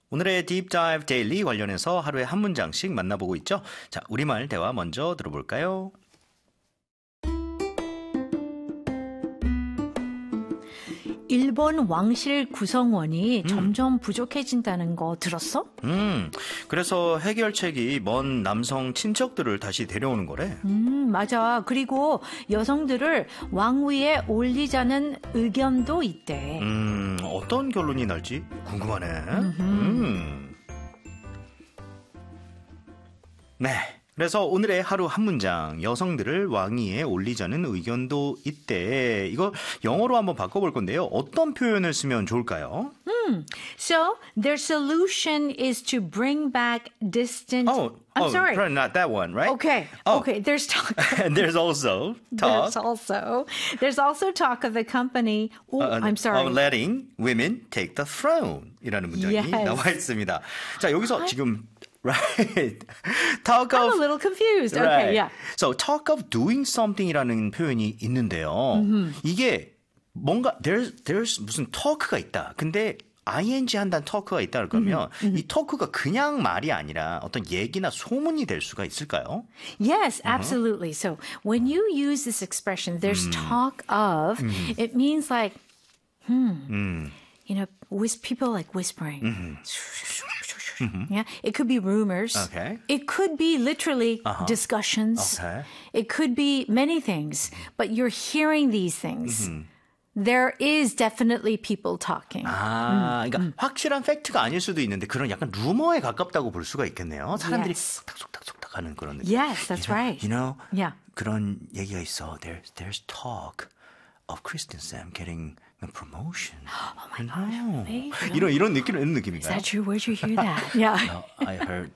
오늘의 Deep Dive Daily 관련해서 하루에 한 문장씩 만나보고 있죠. 자, 우리말 대화 먼저 들어볼까요? 일본 왕실 구성원이 점점 부족해진다는 거 들었어? 그래서 해결책이 먼 남성 친척들을 다시 데려오는 거래. 맞아. 그리고 여성들을 왕위에 올리자는 의견도 있대. 어떤 결론이 날지 궁금하네. 네. 그래서 오늘의 하루 한 문장, 여성들을 왕위에 올리자는 의견도 있대. 이거 영어로 한번 바꿔볼 건데요. 어떤 표현을 쓰면 좋을까요? So, their solution is to bring back distant... I'm sorry. Probably not that one, right? Okay. Okay. There's talk. And there's also talk There's also talk of the company. I'm sorry. of letting women take the throne. 이라는 문장이 Yes. 나와 있습니다. 자, 여기서 지금 right. talk I'm of a little confused. right. Okay, yeah. So talk of doing something이라는 표현이 있는데요. 이게 뭔가 there's 무슨 talk가 있다. 근데 ing 한다는 talk가 있다 그러면 이 talk가 그냥 말이 아니라 어떤 얘기나 소문이 될 수가 있을까요? Yes, absolutely. So when you use this expression, there's talk of, it means like, you know, people like whispering. Yeah, it could be rumors. Okay. It could be literally discussions. Okay. It could be many things, but you're hearing these things. There is definitely people talking. 그러니까 확실한 팩트가 아닐 수도 있는데 그런 약간 루머에 가깝다고 볼 수가 있겠네요. 사람들이 Yes. 속닥속닥 하는 그런 느낌. Yes, that's right. You know, Yeah. 그런 얘기가 있어. There's talk of Kristen Sam getting a promotion. Oh my gosh, really? 이런 느낌인가요? Is that true? Where'd you hear that? Yeah. I heard